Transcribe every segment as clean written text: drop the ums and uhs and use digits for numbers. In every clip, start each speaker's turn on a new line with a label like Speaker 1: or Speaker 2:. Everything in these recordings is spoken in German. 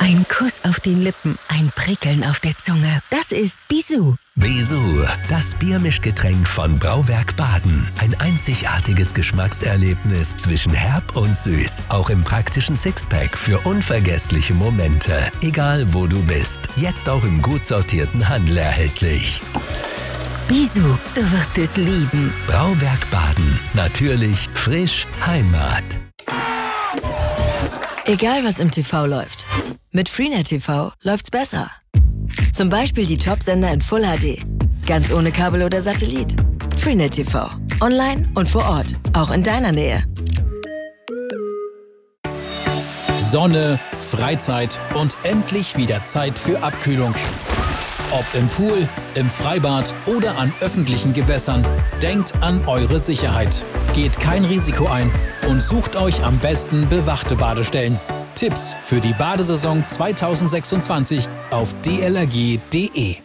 Speaker 1: Ein Kuss auf den Lippen, ein Prickeln auf der Zunge. Das ist Bisou.
Speaker 2: Bisou, das Biermischgetränk von Brauwerk Baden. Ein einzigartiges Geschmackserlebnis zwischen herb und süß. Auch im praktischen Sixpack für unvergessliche Momente. Egal wo du bist, jetzt auch im gut sortierten Handel erhältlich.
Speaker 1: Bisou, du wirst es lieben.
Speaker 2: Brauwerk Baden. Natürlich, frisch, Heimat.
Speaker 3: Egal was im TV läuft. Mit Freenet TV läuft's besser. Zum Beispiel die Top-Sender in Full HD. Ganz ohne Kabel oder Satellit. Freenet TV. Online und vor Ort. Auch in deiner Nähe.
Speaker 4: Sonne, Freizeit und endlich wieder Zeit für Abkühlung. Ob im Pool, im Freibad oder an öffentlichen Gewässern, denkt an eure Sicherheit. Geht kein Risiko ein und sucht euch am besten bewachte Badestellen. Tipps für die Badesaison 2026 auf dlrg.de.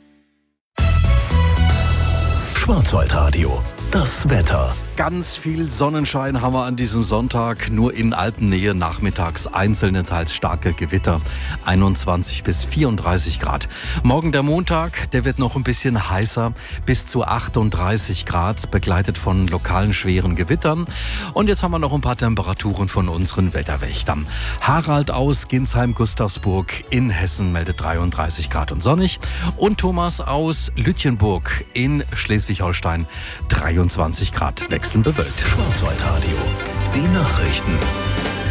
Speaker 2: Schwarzwaldradio, das Wetter.
Speaker 5: Ganz viel Sonnenschein haben wir an diesem Sonntag, nur in Alpennähe nachmittags einzelne, teils starke Gewitter, 21 bis 34 Grad. Morgen der Montag, der wird noch ein bisschen heißer, bis zu 38 Grad, begleitet von lokalen schweren Gewittern. Und jetzt haben wir noch ein paar Temperaturen von unseren Wetterwächtern. Harald aus Ginsheim-Gustavsburg in Hessen meldet 33 Grad und sonnig. Und Thomas aus Lütjenburg in Schleswig-Holstein 23 Grad. Wechselnd bewölkt.
Speaker 2: Schwarzwaldradio, die Nachrichten.